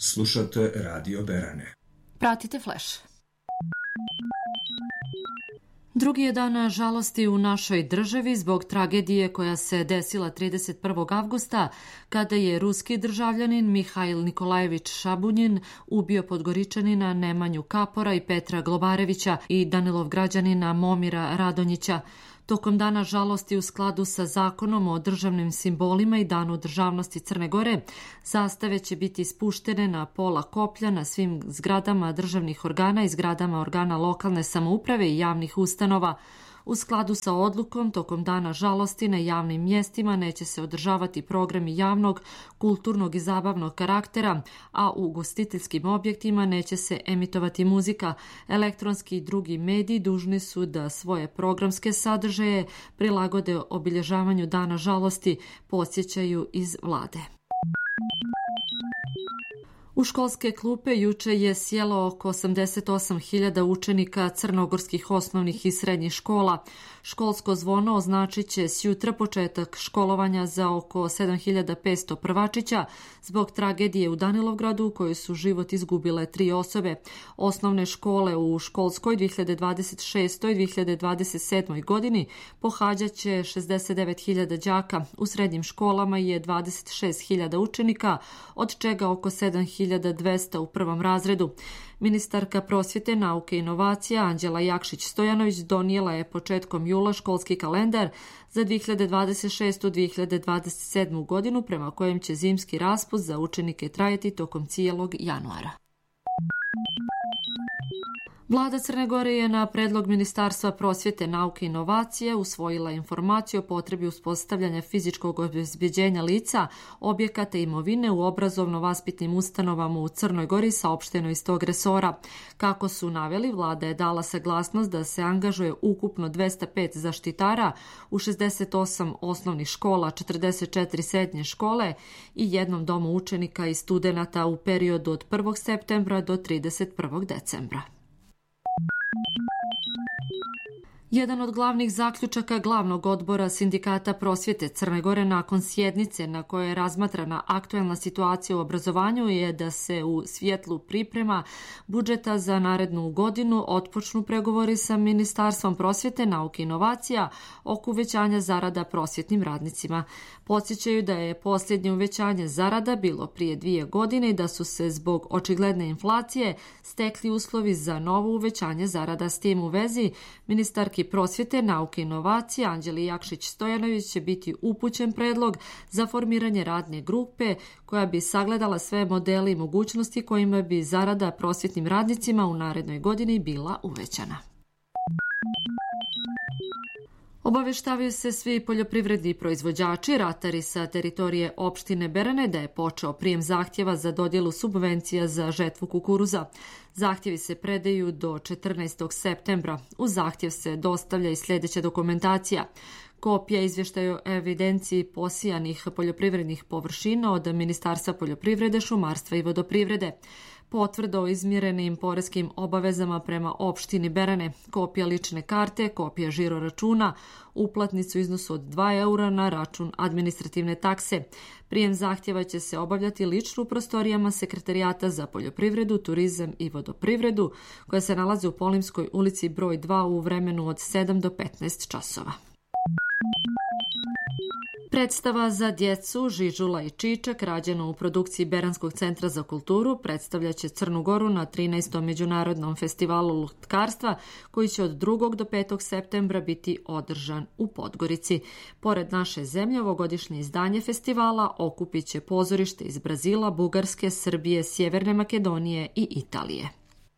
Slušate Radio Berane. Pratite Flash. Drugi je dan žalosti u našoj državi zbog tragedije koja se desila 31. avgusta kada je ruski državljanin Mihajl Nikolajević Šabunjin ubio Podgoričanina Nemanju Kapora i Petra Globarevića i Danilov građanina Momira Radonjića. Tokom dana žalosti u skladu sa zakonom o državnim simbolima i danu državnosti Crne Gore, zastave će biti spuštene na pola koplja na svim zgradama državnih organa i zgradama organa lokalne samouprave i javnih ustanova. U skladu sa odlukom, tokom dana žalosti na javnim mjestima neće se održavati programi javnog, kulturnog i zabavnog karaktera, a u ugostiteljskim objektima neće se emitovati muzika. Elektronski i drugi mediji dužni su da svoje programske sadržaje prilagode obilježavanju dana žalosti, podsjećaju iz vlade. U školske klupe juče je sjelo oko 88.000 učenika crnogorskih osnovnih i srednjih škola. Školsko zvono označit će sjutra početak školovanja za oko 7.500 prvačića zbog tragedije u Danilovgradu u kojoj su život izgubile 3 osobe. Osnovne škole u školskoj 2026. i 2027. godini pohađat će 69.000 đaka. U srednjim školama je 26.000 učenika, od čega oko 7.200 u prvom razredu. Ministarka prosvjete, nauke i inovacija Anđela Jakšić-Stojanović donijela je početkom jula školski kalendar za 2026-2027. godinu prema kojem će zimski raspust za učenike trajati tokom cijelog januara. Vlada Crne Gore je na predlog Ministarstva prosvjete, nauke i inovacije usvojila informaciju o potrebi uspostavljanja fizičkog obezbeđenja lica, objekata i imovine u obrazovno-vaspitnim ustanovama u Crnoj Gori, saopšteno iz tog resora. Kako su naveli, vlada je dala saglasnost da se angažuje ukupno 205 zaštitara u 68 osnovnih škola, 44 srednje škole i jednom domu učenika i studenata u periodu od 1. septembra do 31. decembra. Jedan od glavnih zaključaka glavnog odbora Sindikata prosvjete Crne Gore nakon sjednice na kojoj je razmatrana aktuelna situacija u obrazovanju je da se u svjetlu priprema budžeta za narednu godinu otpočnu pregovori sa Ministarstvom prosvjete, nauke i inovacija oko uvećanja zarada prosvjetnim radnicima. Podsjećaju da je posljednje uvećanje zarada bilo prije 2 godine i da su se zbog očigledne inflacije stekli uslovi za novo uvećanje zarada. S tim u vezi, ministarki prosvjete, nauke i inovacije Anđeli Jakšić-Stojanović će biti upućen predlog za formiranje radne grupe koja bi sagledala sve modele i mogućnosti kojima bi zarada prosvjetnim radnicima u narednoj godini bila uvećana. Obaveštavaju se svi poljoprivredni proizvođači, ratari sa teritorije opštine Berane da je počeo prijem zahtjeva za dodjelu subvencija za žetvu kukuruza. Zahtjevi se predaju do 14. septembra. U zahtjev se dostavlja i sljedeća dokumentacija: kopija izvještaja o evidenciji posijanih poljoprivrednih površina od Ministarstva poljoprivrede, šumarstva i vodoprivrede, potvrda o izmjerenim poreskim obavezama prema opštini Berane, kopija lične karte, kopija žiro računa, uplatnicu u iznosu od 2 eura na račun administrativne takse. Prijem zahtjeva će se obavljati lično u prostorijama Sekretarijata za poljoprivredu, turizam i vodoprivredu, koja se nalazi u Polimskoj ulici broj 2 u vremenu od 7 do 15 časova. Predstava za djecu Žižula i Čičak, rađena u produkciji Beranskog centra za kulturu, predstavljaće Crnu Goru na 13. međunarodnom festivalu lutkarstva koji će od 2. do 5. septembra biti održan u Podgorici. Pored naše zemlje, ovogodišnje izdanje festivala okupit će pozorište iz Brazila, Bugarske, Srbije, Sjeverne Makedonije i Italije.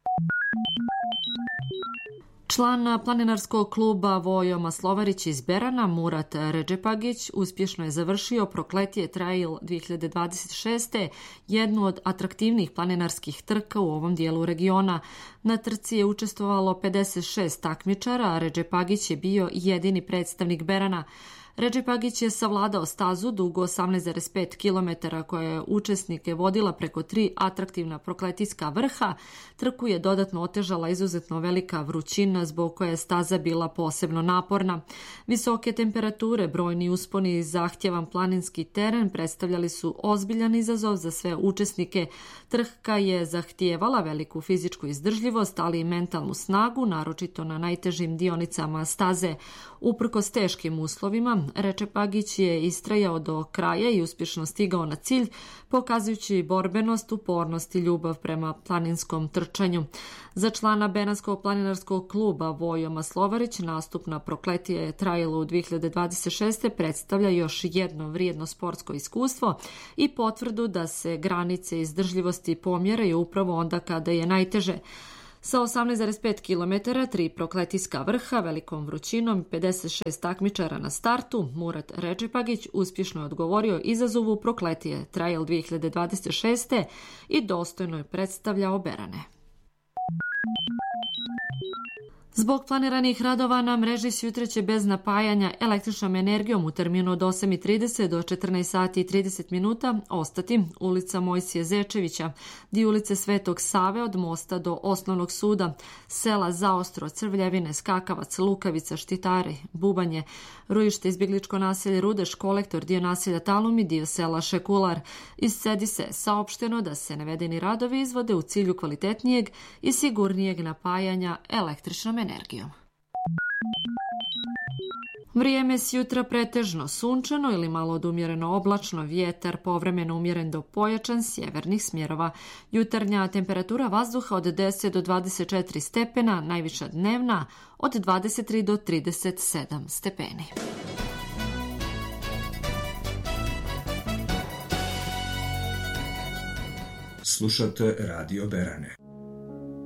Član planinarskog kluba Vojo Maslovarić iz Berana, Murat Redžepagić, uspješno je završio Prokletije Trail 2026. jednu od atraktivnijih planinarskih trka u ovom dijelu regiona. Na trci je učestvovalo 56 takmičara, a Redžepagić je bio jedini predstavnik Berana. Recep Agić je savladao stazu dugu 18,5 km koja je učesnike vodila preko 3 atraktivna prokletijska vrha. Trku je dodatno otežala izuzetno velika vrućina zbog koje je staza bila posebno naporna. Visoke temperature, brojni usponi i zahtjevan planinski teren predstavljali su ozbiljan izazov za sve učesnike. Trka je zahtijevala veliku fizičku izdržljivost, ali i mentalnu snagu, naročito na najtežim dionicama staze. Uprkos teškim uslovima, Recep Agić je istrajao do kraja i uspješno stigao na cilj, pokazujući borbenost, upornost i ljubav prema planinskom trčanju. Za člana Benatskog planinarskog kluba Vojo Maslovarić nastup na Prokletije Trailu 2026. predstavlja još jedno vrijedno sportsko iskustvo i potvrdu da se granice izdržljivosti pomjeraju upravo onda kada je najteže. Sa 18,5 km, 3 prokletijska vrha, velikom vrućinom, 56 takmičara na startu, Murat Recep Agić uspješno je odgovorio izazovu Prokletije Trail 2026. i dostojno je predstavljao Berane. Zbog planiranih radova na mreži sutra će bez napajanja električnom energijom u terminu od 8:30 do 14:30 minuta ostati ulica Mojsije Zečevića, dio ulice Svetog Save od mosta do Osnovnog suda, sela Zaostro, Crvljevine, Skakavac, Lukavica, Štitari, Bubanje, Rujište, izbjegličko naselje Rudeš, Kolektor, dio naselja Talum i dio sela Šekular. Iz Cedise saopšteno da se navedeni radovi izvode u cilju kvalitetnijeg i sigurnijeg napajanja električnom energijom. Vrijeme sjutra pretežno sunčano ili malo odumjereno oblačno, vjetar povremeno umjeren do pojačan sjevernih smjerova. Jutarnja temperatura vazduha od 10 do 24 stepena, najviša dnevna od 23 do 37 stepeni. Slušate Radio Berane.